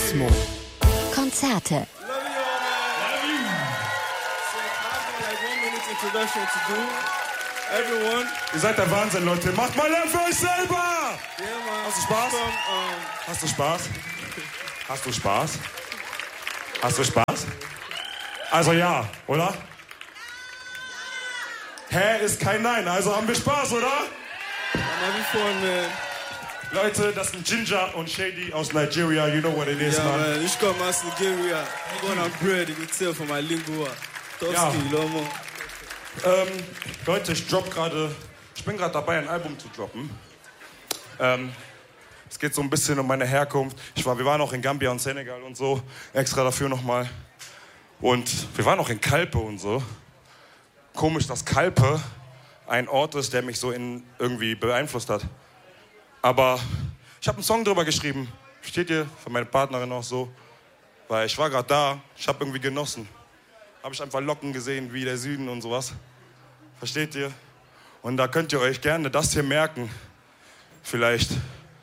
Kosmo. Konzerte. Everyone. Ihr seid der Wahnsinn, Leute. Macht mal Lärm für euch selber! Yeah, hast du Spaß? Hast du Spaß? Hast du Spaß? Hast du Spaß? Also ja, oder? Hä ist kein Nein, also haben wir Spaß, oder? Leute, das sind Ginger und Shady aus Nigeria. You know what it is, man. Ich komme aus Nigeria. I'm gonna bread, you can tell from my lingua. Ja. Leute, ich bin gerade dabei, ein Album zu droppen. Es geht so ein bisschen um meine Herkunft. Wir waren auch in Gambia und Senegal und so, extra dafür nochmal. Und wir waren auch in Kalpe und so. Komisch, dass Kalpe ein Ort ist, der mich so irgendwie beeinflusst hat. Aber ich habe einen Song drüber geschrieben. Versteht ihr? Von meiner Partnerin auch so. Weil ich war gerade da, ich habe irgendwie genossen. Habe ich einfach Locken gesehen, wie der Süden und sowas. Versteht ihr? Und da könnt ihr euch gerne das hier merken. Vielleicht.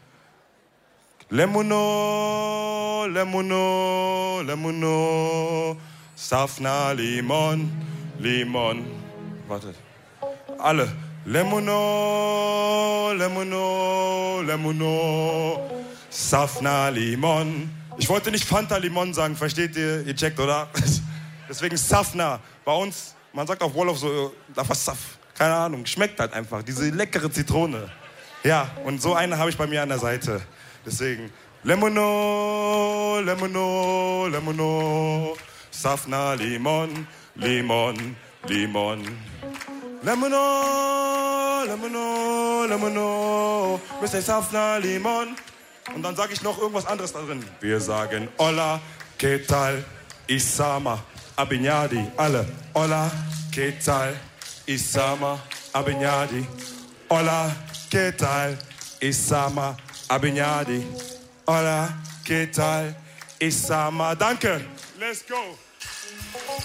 Lemono, Lemono, Lemono, Safna, Limon, Limon. Wartet. Alle. Lemono, Lemono, Lemono, Safna, Limon. Ich wollte nicht Fanta Limon sagen, versteht ihr? Ihr checkt, oder? Deswegen Safna. Bei uns, man sagt auf Wolof so, da was Saf. Keine Ahnung, schmeckt halt einfach. Diese leckere Zitrone. Ja, und so eine habe ich bei mir an der Seite. Deswegen, Lemono, Lemono, Lemono, Safna, Limon, Limon, Limon. Lemono, Lemono, Lemono, Mr. Safna, Limon. Und dann sage ich noch irgendwas anderes da drin. Wir sagen Hola, ¿qué tal? Isama, Abinyadi, alle. Hola, ¿qué tal? Isama, Abinyadi. Hola, ¿qué tal? Isama, Abinyadi. Hola, ¿qué tal? Isama. Danke. Let's go.